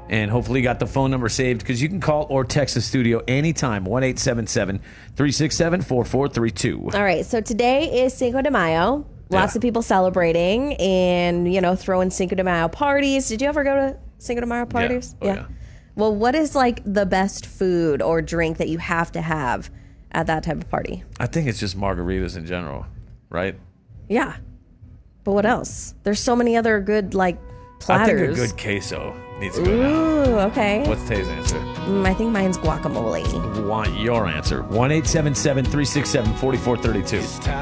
And hopefully you got the phone number saved because you can call or text the studio anytime, 1-877-367-4432. All right, so today is Cinco de Mayo. Lots of people celebrating and, throwing Cinco de Mayo parties. Did you ever go to Cinco de Mayo parties? Yeah. Oh, yeah. Well, what is like the best food or drink that you have to have at that type of party? I think it's just margaritas in general, right? Yeah. But what else? There's so many other good, platters. I think a good queso needs to go down. Ooh, okay. What's Tay's answer? I think mine's guacamole. Want your answer. 1-877-367-4432.